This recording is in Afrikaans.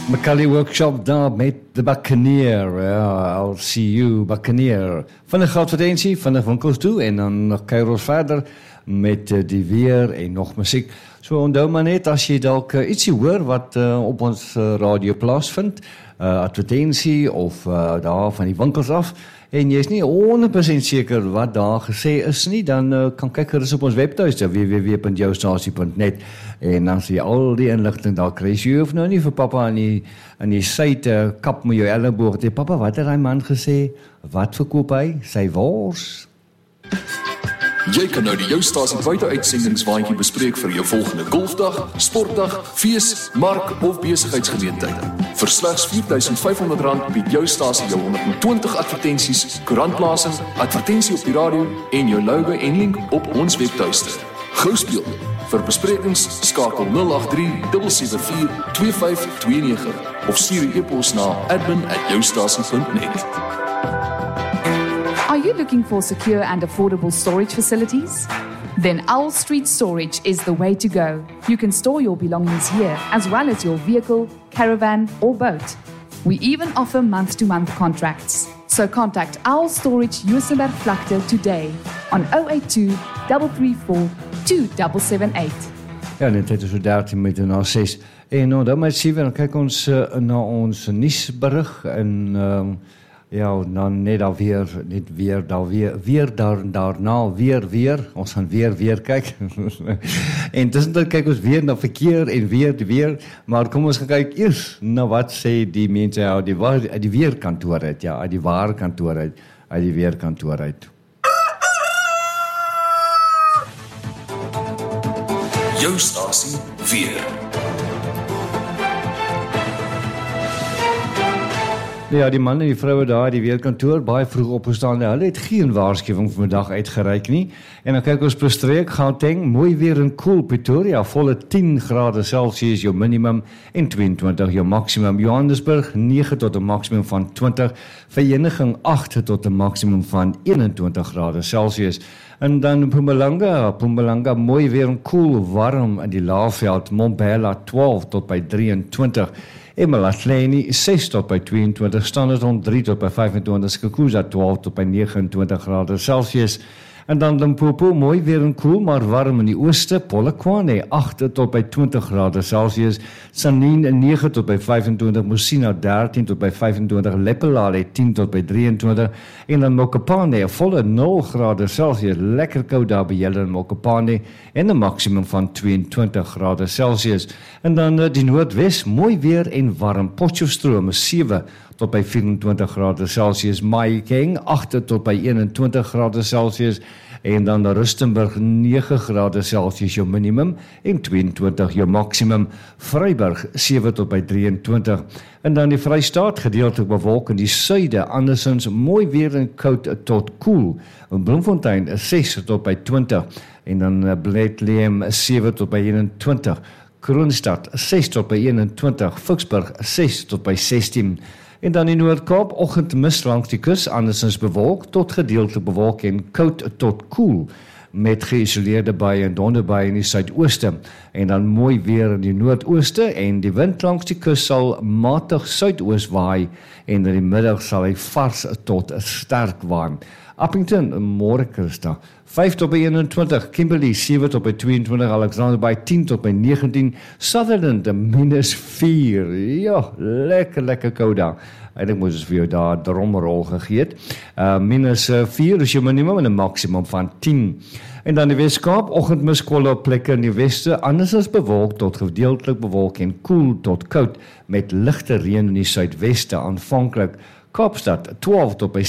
Macaulay Workshop daar met de Buccaneer. Ja, I'll see you, Buccaneer. Van de advertentie, van de winkels toe. En dan nog Kairos verder met die weer en nog muziek. So onthou maar net, as jy dalk ietsie hoor wat op ons radio plaasvind, advertentie of daar van die winkels af, en jy is nie 100% seker wat daar gesê is nie, dan kan kyk gerus op ons webtuiste www.joustasie.net en dan sien jy al die inligting daar kry. Jy hoef nou nie vir pappa aan die syte kap met jou elleboog te, pappa, wat het hy man gesê? Wat verkoop hy? Sy wors? Jy kan nou die Joustasie buite-uitsendings bespreek vir jou volgende golfdag, sportdag, fees, mark of besigheidsgeleentheid. Vir slegs R4,500 bied Joustasie jou 120 advertensies, koerantplasing, advertensie op die radio en jou logo en link op ons webtuiste. Gou speel. Vir besprekings skakel 083-774-2529 of stuur 'n e-pos na admin@joustasie.net. Are you looking for secure and affordable storage facilities? Then Owl Street Storage is the way to go. You can store your belongings here, as well as your vehicle, caravan, or boat. We even offer month-to-month contracts. So contact Owl Storage Juisenberg Vlakte today on 082 334 2778. Ja, net het so 13 minute na 6. En nou, dan moet sien, dan kyk ons na ons nuusberig en ja, dan net daarna weer, ons gaan weer kyk. En tussendurch kyk ons weer na verkeer en weer, maar kom ons gaan kyk eers na wat sê die mense uit die weerkantoor uit, ja, uit die waarkantoor uit, uit die weerkantoor uit. Joustasie weer. Ja, die man en die vroue daar, die weerkantoor, baie vroeg opgestaan, hulle het geen waarskuwing vanmiddag uitgereik nie. En dan kyk ons per streek, Gauteng, mooi weer en koel, Pretoria, volle 10 grade Celsius, jou minimum, en 22 jou maksimum. Johannesburg, 9 tot 'n maksimum van 20, Vereniging 8 tot 'n maksimum van 21 grade Celsius. En dan Mpumalanga, mooi weer en koel, warm in die Laagveld, Mbombela 12 tot by 23, Emalahleni 6 tot by 22, Standerton 3 tot by 25, Skukuza 12 tot by 29 grade Celsius. En dan Limpopo, mooi weer en koel, maar warm in die ooste, Polokwane 8 tot by 20 grade Celsius, Sanine 9 tot by 25, Musina 13 tot by 25, Lepelale 10 tot by 23, en dan Mokopane, volle 0 grade Celsius, lekker koud daar by julle in Mokopane, en 'n maksimum van 22 grade Celsius. En dan die Noordwes, mooi weer en warm, Potchefstroom 7 tot by 24 grade Celsius, Mahikeng 8 tot by 21 grade Celsius, en dan Rustenburg 9 grade Celsius jou minimum en 22 jou maksimum, Vryburg 7 tot by 23, en dan die Vrystaat gedeeltelik bewolk in die suide, andersins mooi weer en koud tot koel, Bloemfontein 6 tot by 20, en dan Bethlehem 7 tot by 21, Kroonstad 6 tot by 21, Vicksburg 6 tot by 16, en dan in Noord-Kaap, oggendmis langs die kus, andersins bewolk tot gedeeltelik bewolk en koud tot koel, met geïsoleerde buie en donderbuie in die suidooste, en dan mooi weer in die noordooste, en die wind langs die kus sal matig suidoos waai, en in die middag sal hy vars tot sterk waai. Appington, môre Christa, 5 tot by 21, Kimberley 7 tot by 22, Alexander by 10 tot by 19, Sutherland -4, ja, lekker koud daar. Eintlik moet ons vir jou daar drommerol gegee het. -4 is jou minimum en 'n maksimum van 10. En dan die Weskaap, oggendmis kolle op plekke in die weste, anders as bewolk tot gedeeltelik bewolk en koel tot koud, met ligte reën in die suidweste aanvanklik. Kaapstad 12 tot by